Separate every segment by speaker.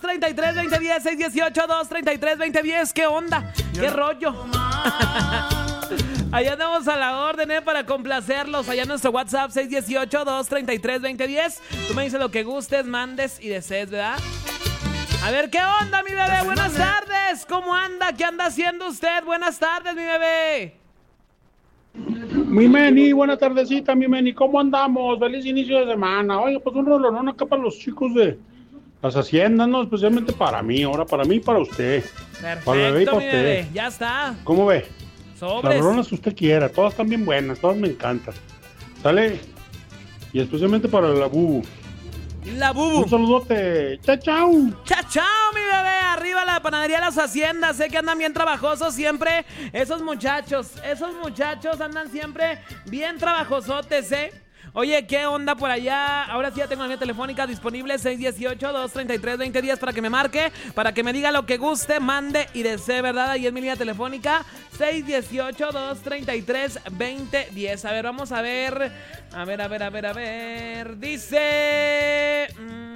Speaker 1: 618-233-2010, 618-233-2010. ¿Qué onda? ¿Qué rollo? Allá andamos a la orden, para complacerlos. Allá en nuestro WhatsApp, 618-233-2010. Tú me dices lo que gustes, mandes y desees, ¿verdad? A ver, ¿qué onda, mi bebé? Buenas tardes. ¿Cómo anda? ¿Qué anda haciendo usted? Buenas tardes, mi bebé.
Speaker 2: Mi Meni, buena tardecita, mi Meni, ¿cómo andamos? Feliz inicio de semana. Oye, pues un rolonón acá para los chicos de las haciendas, ¿no? Especialmente para mí, ahora para mí y para usted.
Speaker 1: Perfecto,
Speaker 2: para el bebé y para
Speaker 1: mi
Speaker 2: usted.
Speaker 1: bebé. Ya está.
Speaker 2: ¿Cómo ve?
Speaker 1: Sobres.
Speaker 2: Las rolonas que usted quiera, todas están bien buenas, todas me encantan. ¿Sale? Y especialmente para la Bubu.
Speaker 1: La Bubu.
Speaker 2: Un saludote. Chao, chao.
Speaker 1: Chao, chao, mi bebé. Arriba la panadería Las Haciendas. Sé que andan bien trabajosos siempre. Esos muchachos andan siempre bien trabajosotes, Oye, ¿qué onda por allá? Ahora sí ya tengo la línea telefónica disponible, 618-233-2010 para que me marque, para que me diga lo que guste, mande y desee, ¿verdad? Ahí es mi línea telefónica, 618-233-2010. A ver, vamos a ver. A ver. Dice...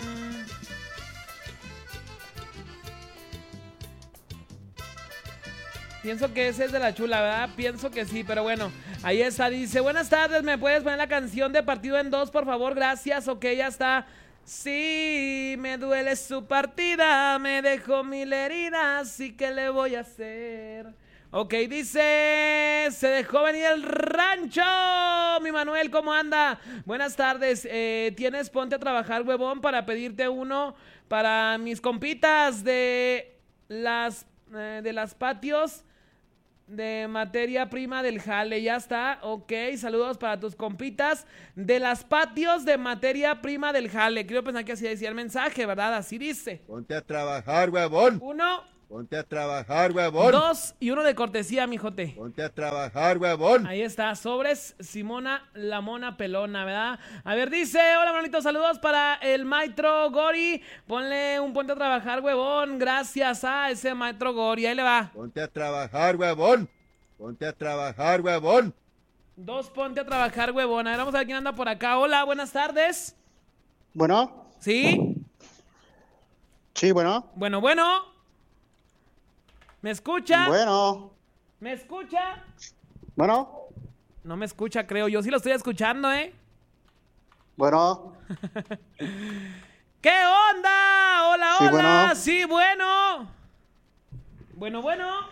Speaker 1: Pienso que ese es de la chula, ¿verdad? Pienso que sí, pero bueno, ahí está, dice, buenas tardes, ¿me puedes poner la canción de Partido en Dos, por favor? Gracias, ok, ya está. Sí, me duele su partida, me dejó 1000 heridas, ¿y qué le voy a hacer? Ok, dice, se dejó venir el rancho, mi Manuel, ¿cómo anda? Buenas tardes, ¿tienes Ponte a Trabajar, huevón, para pedirte uno para mis compitas de las patios de materia prima del jale? Ya está, ok, saludos para tus compitas de las patios de materia prima del jale. Quiero pensar que así decía el mensaje, ¿verdad? Así dice.
Speaker 3: Ponte a trabajar, huevón.
Speaker 1: 1,
Speaker 3: Ponte a trabajar, huevón.
Speaker 1: 2 y 1 de cortesía, mijote.
Speaker 3: Ponte a trabajar, huevón.
Speaker 1: Ahí está, sobres Simona la mona pelona, ¿verdad? A ver, dice, hola, Manolito, saludos para el maestro Gori. Ponle un ponte a trabajar, huevón. Gracias a ese maestro Gori, ahí le va.
Speaker 3: Ponte a trabajar, huevón. Ponte a trabajar, huevón.
Speaker 1: 2 ponte a trabajar, huevón. A ver, vamos a ver quién anda por acá. Hola, buenas tardes.
Speaker 4: Bueno.
Speaker 1: ¿Sí?
Speaker 4: Sí, bueno.
Speaker 1: Bueno. ¿Me escucha?
Speaker 4: Bueno.
Speaker 1: ¿Me escucha?
Speaker 4: Bueno.
Speaker 1: No me escucha, creo. Yo sí lo estoy escuchando,
Speaker 4: Bueno.
Speaker 1: ¿Qué onda? Hola,
Speaker 4: Sí,
Speaker 1: hola.
Speaker 4: bueno.
Speaker 1: Sí, bueno. Bueno.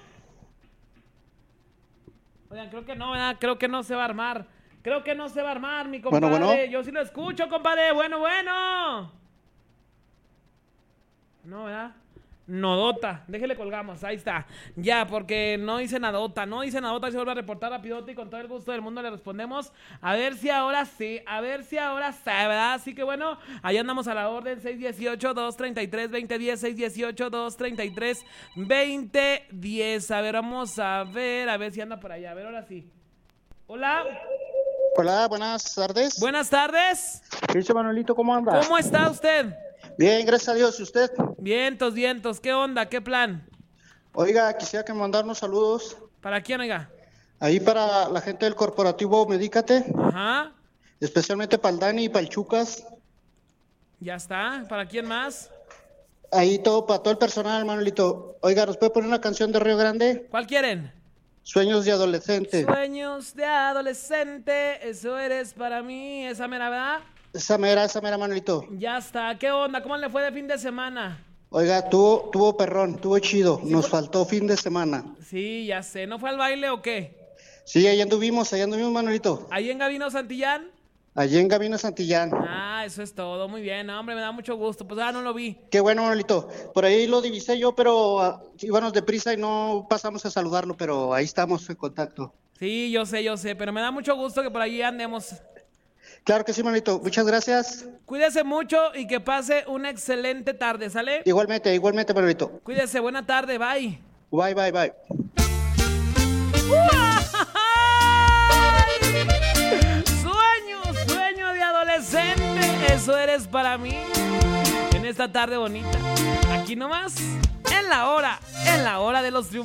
Speaker 1: Oigan, creo que no, ¿verdad? Creo que no se va a armar. Mi compadre.
Speaker 4: Bueno.
Speaker 1: Yo sí lo escucho, compadre. Bueno. No, ¿verdad? Nodota, déjele colgamos, ahí está. Ya, porque no dice nadota, y se vuelve a reportar rapidote y con todo el gusto del mundo le respondemos. A ver si ahora sí, ¿verdad? Así que bueno, ahí andamos a la orden, 618-233-2010, 618-233-2010. A ver, vamos a ver si anda por allá. A ver, ahora sí. Hola.
Speaker 4: Hola, buenas tardes.
Speaker 1: Buenas tardes.
Speaker 4: ¿Qué dice Manuelito? ¿Cómo anda?
Speaker 1: ¿Cómo está usted?
Speaker 4: Bien, gracias a Dios. ¿Y usted?
Speaker 1: Vientos. ¿Qué onda? ¿Qué plan?
Speaker 4: Oiga, quisiera que me mandara unos saludos.
Speaker 1: ¿Para quién, oiga?
Speaker 4: Ahí para la gente del corporativo Medícate.
Speaker 1: Ajá.
Speaker 4: Especialmente para el Dani y para el Chucas.
Speaker 1: Ya está. ¿Para quién más?
Speaker 4: Ahí todo, para todo el personal, Manuelito. Oiga, ¿nos puede poner una canción de Río Grande?
Speaker 1: ¿Cuál quieren?
Speaker 4: Sueños de adolescente.
Speaker 1: Sueños de adolescente, eso eres para mí, esa mera, ¿verdad?
Speaker 4: Esa mera, Manuelito.
Speaker 1: Ya está. ¿Qué onda? ¿Cómo le fue de fin de semana?
Speaker 4: Oiga, tuvo perrón, tuvo chido. Nos faltó fin de semana.
Speaker 1: Sí, ya sé. ¿No fue al baile o qué?
Speaker 4: Sí, ahí anduvimos, Manuelito.
Speaker 1: ¿Ahí en Gabino Santillán?
Speaker 4: Allí en Gabino Santillán.
Speaker 1: Ah, eso es todo. Muy bien, hombre, me da mucho gusto. Pues no lo vi.
Speaker 4: Qué bueno, Manuelito. Por ahí lo divisé yo, pero íbamos deprisa y no pasamos a saludarlo, pero ahí estamos en contacto.
Speaker 1: Sí, yo sé, pero me da mucho gusto que por allí andemos.
Speaker 4: Claro que sí, Manuelito. Muchas gracias.
Speaker 1: Cuídese mucho y que pase una excelente tarde, ¿sale?
Speaker 4: Igualmente, Manuelito.
Speaker 1: Cuídese, buena tarde, bye.
Speaker 4: Bye.
Speaker 1: Sueño de adolescente, eso eres para mí. En esta tarde bonita, aquí nomás, en la hora de los triunfos.